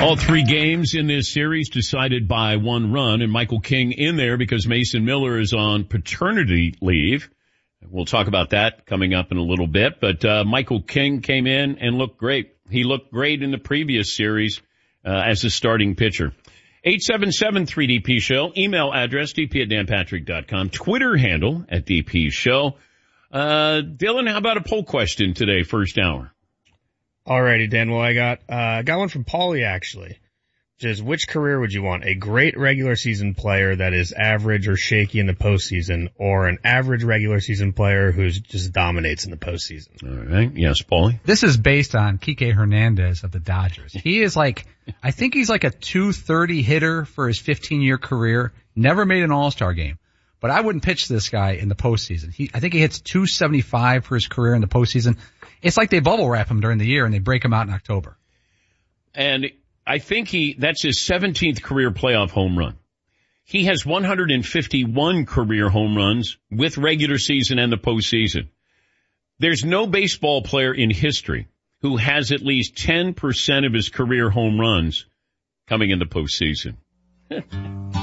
All three games in this series decided by one run, and Michael King in there because Mason Miller is on paternity leave. We'll talk about that coming up in a little bit, but Michael King came in and looked great. He looked great in the previous series as a starting pitcher. 877-3DP Show. Email address, dp@danpatrick.com. Twitter handle @DP Show. Dylan, how about a poll question today, first hour? Alrighty, Dan. Well, I got one from Paulie, actually. Which is, which career would you want? A great regular season player that is average or shaky in the postseason, or an average regular season player who just dominates in the postseason? All right. Yes, Paulie? This is based on Kike Hernandez of the Dodgers. He is I think he's like a 230 hitter for his 15-year career. Never made an All-Star game. But I wouldn't pitch this guy in the postseason. I think he hits 275 for his career in the postseason. It's like they bubble wrap him during the year and they break him out in October. And I think that's his 17th career playoff home run. He has 151 career home runs with regular season and the postseason. There's no baseball player in history who has at least 10% of his career home runs coming in the postseason.